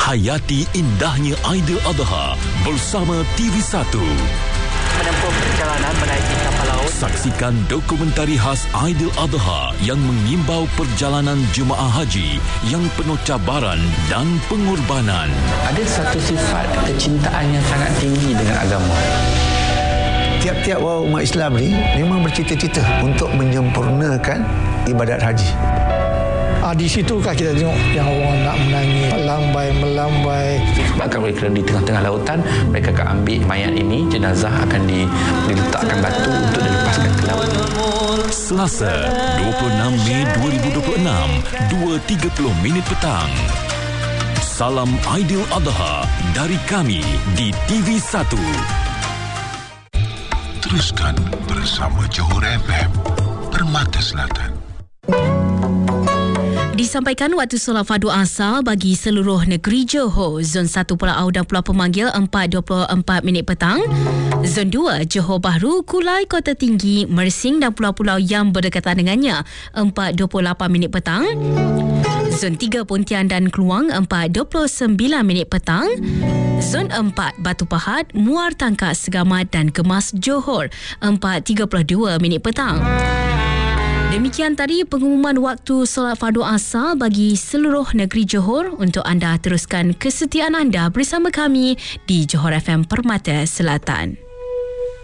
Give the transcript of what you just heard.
Hayati indahnya Aidiladha bersama TV1. Menempuh perjalanan menaiki kapal laut. Saksikan dokumentari khas Aidiladha yang mengimbau perjalanan jemaah haji yang penuh cabaran dan pengorbanan. Ada satu sifat kecintaan yang sangat tinggi dengan agama. Tiap-tiap umat Islam ni memang bercita-cita untuk menyempurnakan ibadat haji. Di situkah kita tengok yang orang nak menangis, melambai. Sebab mereka di tengah-tengah lautan, mereka akan ambil mayat ini, jenazah akan diletakkan batu untuk dilepaskan ke laut. Selasa, 26 Mei 2026, 2.30 petang. Salam Aidiladha dari kami di TV1. Teruskan bersama Johor FM, Permata Selatan. Disampaikan waktu solat fardu asar bagi seluruh negeri Johor. Zon 1 Pulau dan Pulau Pemanggil 4.24 petang. Zon 2 Johor Bahru, Kulai, Kota Tinggi, Mersing dan pulau-pulau yang berdekatan dengannya 4.28 petang. Zon 3 Pontian dan Kluang 4.29 petang. Zon 4 Batu Pahat, Muar Tangkak, Segamat dan Kemas Johor 4.32 petang. Demikian tadi pengumuman waktu solat fardu asar bagi seluruh negeri Johor. Untuk anda teruskan kesetiaan anda bersama kami di Johor FM Permata Selatan.